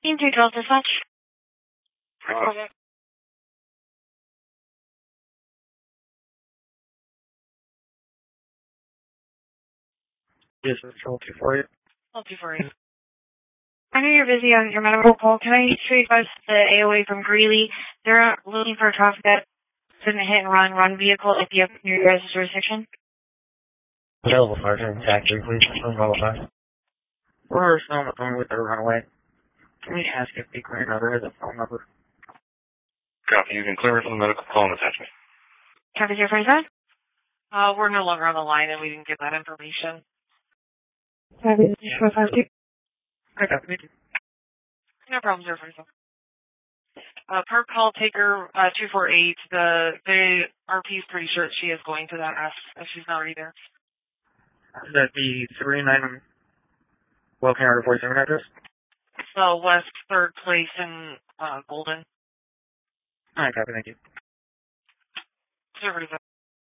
Team 312 dispatch. Yes, it's all 248. All 248. I know you're busy on your medical call. Can I show you guys the AOA from Greeley? They're looking for a traffic that in a hit and run vehicle if you have your guys' jurisdiction. Available Sergeant, taxi, please. I'm qualified. We're still on the phone with the runaway. Can we ask if the current number has a phone number? Copy. You can clear it from the medical call and attachment. Traffic 047? We're no longer on the line and we didn't get that information. Traffic 052. I got it. No problem, 047. Per call taker 248, the RP is pretty sure she is going to that S if she's not already there. Is that the 39 Well County 47 address? West 3rd Place in Golden. I copy, thank you. 047.